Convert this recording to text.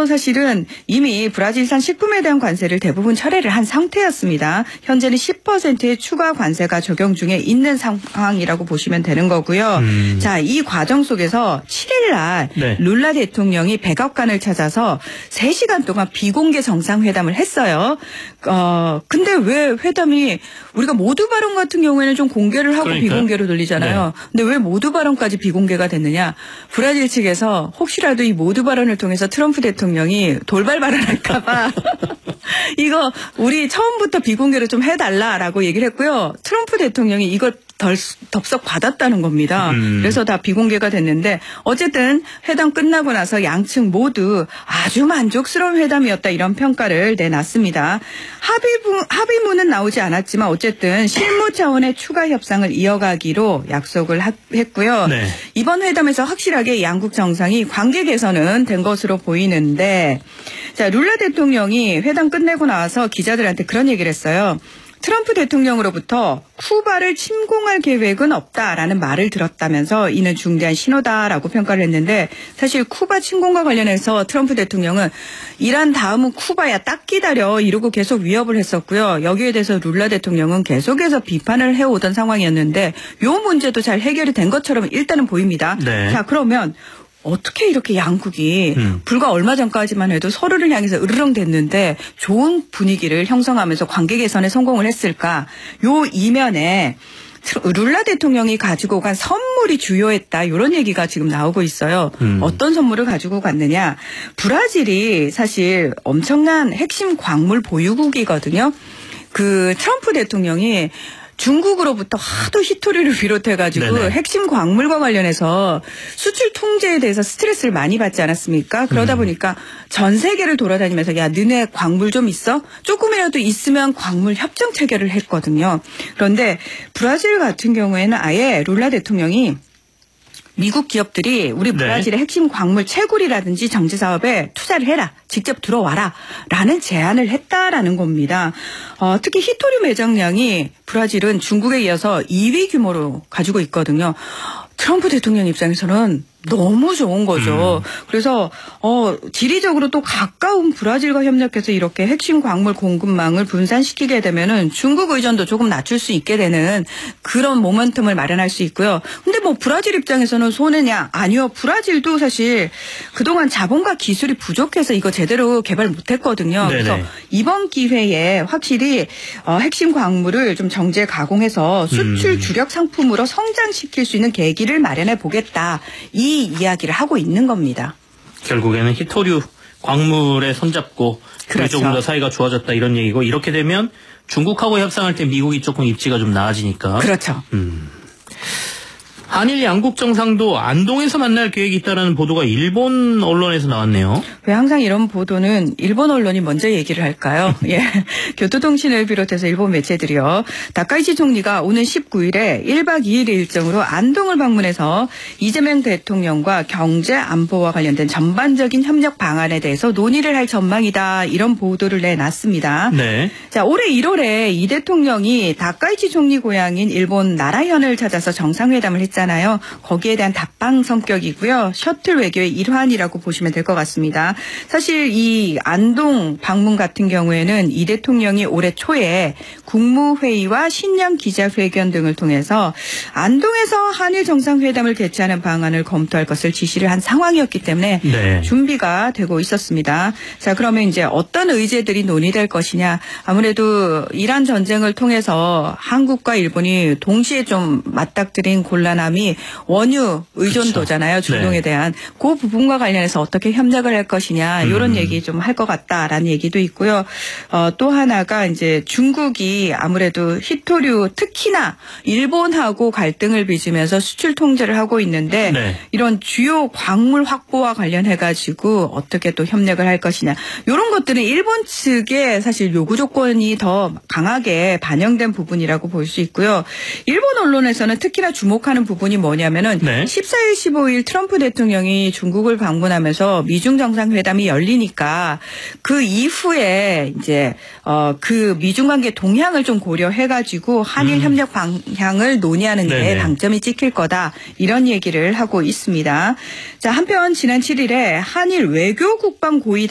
미국에서 사실은 이미 브라질산 식품에 대한 관세를 대부분 철회를 한 상태였습니다. 현재는 10%의 추가 관세가 적용 중에 있는 상황이라고 보시면 되는 거고요. 자, 이 과정 속에서 7일 날 네. 룰라 대통령이 백악관을 찾아서 3시간 동안 비공개 정상회담을 했어요. 근데 왜 회담이 우리가 모두 발언 같은 경우에는 좀 공개를 하고 그러니까요. 비공개로 돌리잖아요. 네. 근데 왜 모두 발언까지 비공개가 됐느냐? 브라질 측에서 혹시라도 이 모두 발언을 통해서 트럼프 대통령이 돌발 발언할까 봐 이거 우리 처음부터 비공개로 좀 해달라라고 얘기를 했고요. 트럼프 대통령이 이걸 덥석 받았다는 겁니다. 그래서 다 비공개가 됐는데 어쨌든 회담 끝나고 나서 양측 모두 아주 만족스러운 회담이었다 이런 평가를 내놨습니다. 합의문은 나오지 않았지만 어쨌든 실무 차원의 추가 협상을 이어가기로 약속을 했고요. 네. 이번 회담에서 확실하게 양국 정상이 관계 개선은 된 것으로 보이는데 자, 룰라 대통령이 회담 끝내고 나서 기자들한테 그런 얘기를 했어요. 트럼프 대통령으로부터 쿠바를 침공할 계획은 없다라는 말을 들었다면서 이는 중대한 신호다라고 평가를 했는데 사실 쿠바 침공과 관련해서 트럼프 대통령은 이란 다음은 쿠바야 딱 기다려 이러고 계속 위협을 했었고요. 여기에 대해서 룰라 대통령은 계속해서 비판을 해오던 상황이었는데 이 문제도 잘 해결이 된 것처럼 일단은 보입니다. 네. 자, 그러면 어떻게 이렇게 양국이 불과 얼마 전까지만 해도 서로를 향해서 으르렁 됐는데 좋은 분위기를 형성하면서 관계 개선에 성공을 했을까? 요 이면에 룰라 대통령이 가지고 간 선물이 주요했다. 이런 얘기가 지금 나오고 있어요. 어떤 선물을 가지고 갔느냐. 브라질이 사실 엄청난 핵심 광물 보유국이거든요. 그 트럼프 대통령이 중국으로부터 하도 히토리를 비롯해가지고 네네. 핵심 광물과 관련해서 수출 통제에 대해서 스트레스를 많이 받지 않았습니까? 그러다 보니까 전 세계를 돌아다니면서 야, 너네 광물 좀 있어? 조금이라도 있으면 광물 협정 체결을 했거든요. 그런데 브라질 같은 경우에는 아예 룰라 대통령이 미국 기업들이 우리 브라질의 핵심 광물 채굴이라든지 정제 사업에 투자를 해라. 직접 들어와라. 라는 제안을 했다라는 겁니다. 특히 히토리 매장량이 브라질은 중국에 이어서 2위 규모로 가지고 있거든요. 트럼프 대통령 입장에서는 너무 좋은 거죠. 그래서 지리적으로 또 가까운 브라질과 협력해서 이렇게 핵심 광물 공급망을 분산시키게 되면은 중국 의존도 조금 낮출 수 있게 되는 그런 모멘텀을 마련할 수 있고요. 근데 뭐 브라질 입장에서는 손해냐? 아니요. 브라질도 사실 그동안 자본과 기술이 부족해서 이거 제대로 개발 못했거든요. 네네. 그래서 이번 기회에 확실히 핵심 광물을 좀 정제 가공해서 수출 주력 상품으로 성장시킬 수 있는 계기를 마련해 보겠다. 이 이야기를 하고 있는 겁니다. 결국에는 히토류 광물에 손잡고 그렇죠. 조금 더 사이가 좋아졌다 이런 얘기고 이렇게 되면 중국하고 협상할 때 미국이 조금 입지가 좀 나아지니까. 그렇죠. 한일 양국 정상도 안동에서 만날 계획이 있다는 보도가 일본 언론에서 나왔네요. 왜 항상 이런 보도는 일본 언론이 먼저 얘기를 할까요? 예. 교토통신을 비롯해서 일본 매체들이요. 다카이치 총리가 오는 19일에 1박 2일의 일정으로 안동을 방문해서 이재명 대통령과 경제 안보와 관련된 전반적인 협력 방안에 대해서 논의를 할 전망이다. 이런 보도를 내놨습니다. 네. 자, 올해 1월에 이 대통령이 다카이치 총리 고향인 일본 나라현을 찾아서 정상회담을 했잖아요. 거기에 대한 답방 성격이고요. 셔틀 외교의 일환이라고 보시면 될 것 같습니다. 사실 이 안동 방문 같은 경우에는 이 대통령이 올해 초에 국무회의와 신년 기자회견 등을 통해서 안동에서 한일 정상회담을 개최하는 방안을 검토할 것을 지시를 한 상황이었기 때문에 네. 준비가 되고 있었습니다. 자, 그러면 이제 어떤 의제들이 논의될 것이냐. 아무래도 이란 전쟁을 통해서 한국과 일본이 동시에 좀 맞닥뜨린 곤란함이 원유 의존도잖아요. 그렇죠. 중동에 네. 대한 그 부분과 관련해서 어떻게 협력을 할 것이냐 이런 얘기 좀 할 것 같다라는 얘기도 있고요. 또 하나가 이제 중국이 아무래도 히토류 특히나 일본하고 갈등을 빚으면서 수출 통제를 하고 있는데 네. 이런 주요 광물 확보와 관련해 가지고 어떻게 또 협력을 할 것이냐 이런 것들은 일본 측의 사실 요구 조건이 더 강하게 반영된 부분이라고 볼 수 있고요. 일본 언론에서는 특히나 주목하는 부분이 뭐냐면은 네. 14일, 15일 트럼프 대통령이 중국을 방문하면서 미중 정상회담이 열리니까 그 이후에 이제 그 미중 관계 동향을 좀 고려해가지고 한일 협력 방향을 논의하는 데 네네. 방점이 찍힐 거다 이런 얘기를 하고 있습니다. 자, 한편 지난 7일에 한일 외교 국방 고위